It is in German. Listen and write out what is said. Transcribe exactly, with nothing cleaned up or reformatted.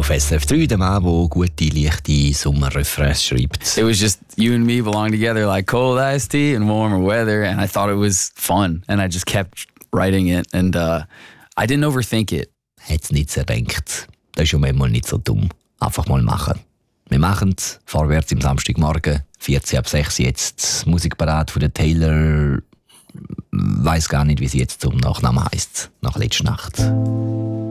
auf S R F drei, der Mann, der gute, leichte Sommerrefrains schreibt. It was just you and me belong together like cold iced tea and warmer weather, and I thought it was fun, and I just kept writing it, and uh, I didn't overthink it. Hat's nicht zerdenkt. Das ist ja manchmal nicht so dumm. Einfach mal machen. Wir machen es. Vorwärts im Samstagmorgen, vierzehn ab sechs jetzt. Musikparat von der Taylor. Weiß gar nicht, wie sie jetzt zum Nachnamen heisst. Nach letzter Nacht.